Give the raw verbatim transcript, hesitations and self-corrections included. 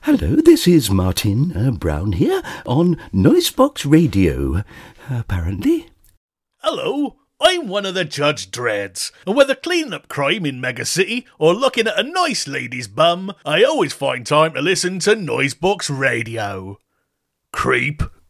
Hello, this is Martin uh, Brown here on Noisebox Radio, apparently. Hello, I'm one of the Judge Dreads, and whether cleaning up crime in Mega City or looking at a nice lady's bum, I always find time to listen to Noisebox Radio. Creep.